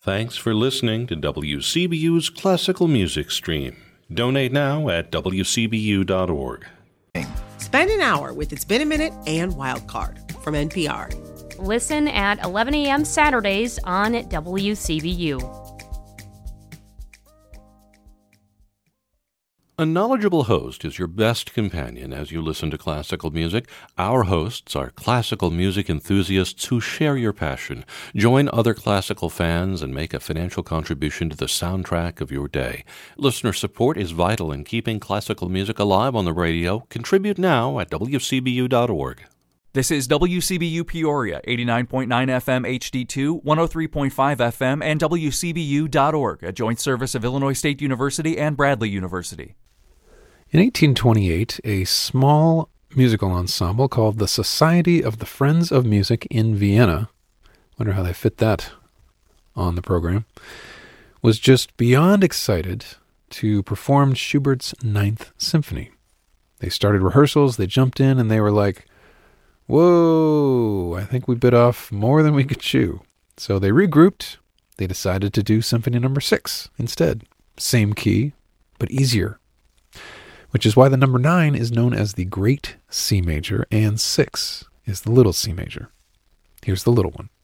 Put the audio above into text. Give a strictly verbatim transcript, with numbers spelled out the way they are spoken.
Thanks for listening to W C B U's Classical Music Stream. Donate now at w c b u dot org. Spend an hour with It's Been a Minute and Wildcard from N P R. Listen at eleven a.m. Saturdays on W C B U. A knowledgeable host is your best companion as you listen to classical music. Our hosts are classical music enthusiasts who share your passion. Join other classical fans and make a financial contribution to the soundtrack of your day. Listener support is vital in keeping classical music alive on the radio. Contribute now at w c b u dot org. This is W C B U Peoria, eighty-nine point nine F M H D two, one oh three point five F M, and w c b u dot org, a joint service of Illinois State University and Bradley University. In eighteen twenty-eight, a small musical ensemble called the Society of the Friends of Music in Vienna, wonder how they fit that on the program, was just beyond excited to perform Schubert's Ninth Symphony. They started rehearsals, they jumped in, and they were like, whoa, I think we bit off more than we could chew. So they regrouped. They decided to do Symphony Number Six instead. Same key, but easier. Which is why the number nine is known as the Great C Major, and six is the Little C Major. Here's the little one.